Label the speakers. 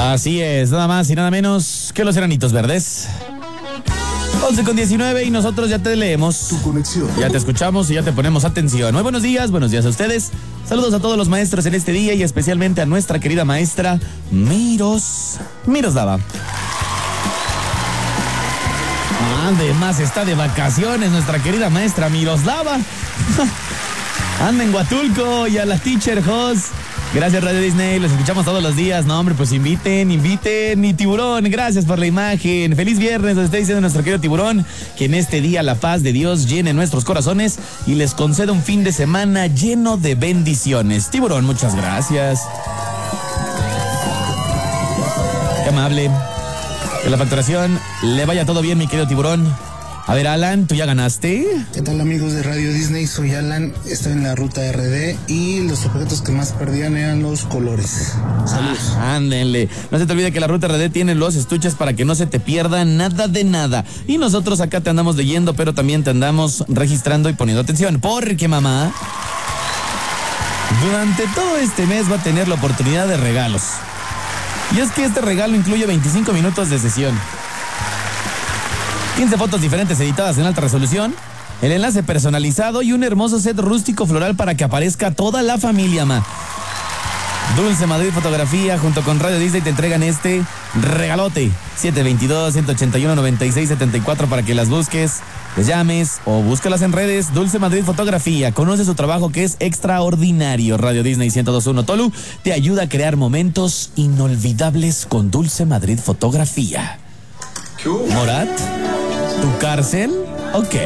Speaker 1: Así es, nada más y nada menos que los Enanitos Verdes. 11:19 y nosotros ya te leemos.
Speaker 2: Tu conexión.
Speaker 1: Ya te escuchamos y ya te ponemos atención. Muy buenos días a ustedes. Saludos a todos los maestros en este día y especialmente a nuestra querida maestra Miroslava. Además está de vacaciones nuestra querida maestra Miroslava. Anda en Huatulco y a la Teacher Jos. Gracias Radio Disney, los escuchamos todos los días. No hombre, pues inviten, y Tiburón, gracias por la imagen. Feliz viernes, nos está diciendo nuestro querido Tiburón, que en este día la paz de Dios llene nuestros corazones y les conceda un fin de semana lleno de bendiciones. Tiburón, muchas gracias. Qué amable. Que la facturación le vaya todo bien, mi querido Tiburón. A ver, Alan, ¿tú ya ganaste?
Speaker 3: ¿Qué tal, amigos de Radio Disney? Soy Alan, estoy en la ruta RD y los objetos que más perdían eran los colores. Saludos.
Speaker 1: Ándenle. No se te olvide que la ruta RD tiene los estuches para que no se te pierda nada de nada. Y nosotros acá te andamos leyendo, pero también te andamos registrando y poniendo atención. Porque, mamá, durante todo este mes va a tener la oportunidad de regalos. Y es que este regalo incluye 25 minutos de sesión, 15 fotos diferentes editadas en alta resolución, el enlace personalizado y un hermoso set rústico floral para que aparezca toda la familia, ma. Dulce Madrid Fotografía junto con Radio Disney te entregan este regalote. 722-181-9674 para que las busques, les llames o búscalas en redes. Dulce Madrid Fotografía, conoce su trabajo que es extraordinario. Radio Disney 102.1 Tolu te ayuda a crear momentos inolvidables con Dulce Madrid Fotografía. Morat, ¿tu cárcel? Ok.